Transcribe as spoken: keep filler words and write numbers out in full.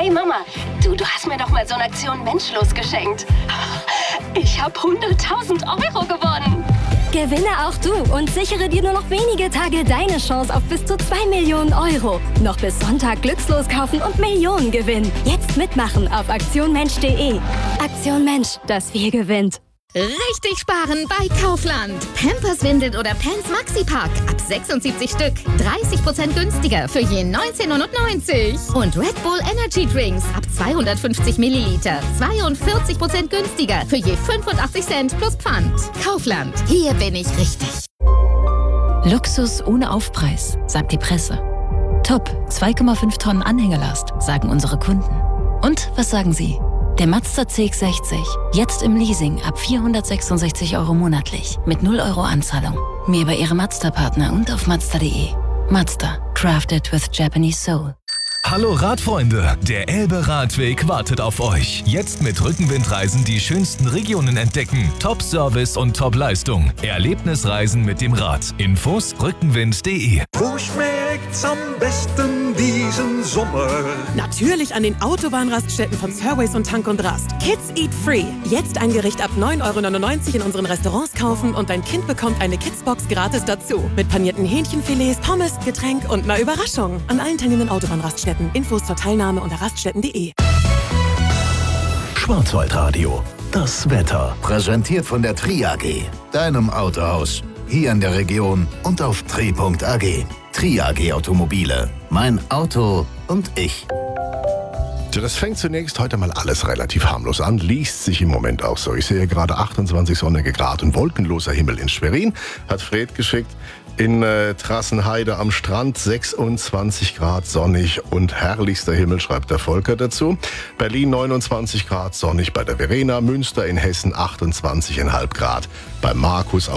Hey Mama, du, du hast mir doch mal so eine Aktion Menschlos geschenkt. Ich habe hunderttausend Euro gewonnen. Gewinne auch du und sichere dir nur noch wenige Tage deine Chance auf bis zu zwei Millionen Euro. Noch bis Sonntag Glückslos kaufen und Millionen gewinnen. Jetzt mitmachen auf aktion mensch punkt de. Aktion Mensch, das Wir gewinnt. Richtig sparen bei Kaufland. Pampers, Windeln oder Pants Maxi-Pack. Ab sechsundsiebzig Stück. dreißig Prozent günstiger für je neunzehn neunundneunzig. Und Red Bull Energy Drinks. Ab zweihundertfünfzig Milliliter. zweiundvierzig Prozent günstiger für je fünfundachtzig Cent plus Pfand. Kaufland. Hier bin ich richtig. Luxus ohne Aufpreis, sagt die Presse. Top, zwei Komma fünf Tonnen Anhängelast, sagen unsere Kunden. Und was sagen Sie? Der Mazda C X sechzig. Jetzt im Leasing ab vierhundertsechsundsechzig Euro monatlich. Mit null Euro Anzahlung. Mehr bei Ihrem Mazda-Partner und auf mazda punkt de. Mazda. Crafted with Japanese Soul. Hallo Radfreunde, der Elbe-Radweg wartet auf euch. Jetzt mit Rückenwindreisen die schönsten Regionen entdecken. Top-Service und Top-Leistung. Erlebnisreisen mit dem Rad. Infos rückenwind punkt de. Wo schmeckt's am besten diesen Sommer? Natürlich an den Autobahnraststätten von Surways und Tank und Rast. Kids Eat Free. Jetzt ein Gericht ab neun Euro neunundneunzig in unseren Restaurants kaufen und dein Kind bekommt eine Kidsbox gratis dazu. Mit panierten Hähnchenfilets, Pommes, Getränk und einer Überraschung. An allen teilnehmenden Autobahnraststätten. Infos zur Teilnahme unter raststätten punkt de. Schwarzwaldradio. Das Wetter. Präsentiert von der Tri A G. Deinem Autohaus. Hier in der Region und auf tri punkt a g. Tri A G Automobile. Mein Auto und ich. So, das fängt zunächst heute mal alles relativ harmlos an, liest sich im Moment auch so. Ich sehe gerade achtundzwanzig sonnige Grad und wolkenloser Himmel in Schwerin, hat Fred geschickt. In äh, Trassenheide am Strand sechsundzwanzig Grad sonnig und herrlichster Himmel, schreibt der Volker dazu. Berlin neunundzwanzig Grad sonnig bei der Verena, Münster in Hessen achtundzwanzig Komma fünf Grad, bei Markus